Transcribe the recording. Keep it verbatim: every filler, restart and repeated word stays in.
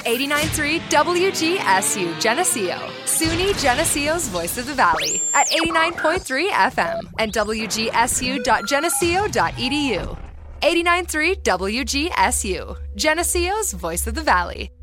eighty-nine point three W G S U Geneseo, SUNY Geneseo's Voice of the Valley at eighty-nine point three F M and W G S U dot geneseo dot e d u. eighty-nine point three W G S U, Geneseo's Voice of the Valley.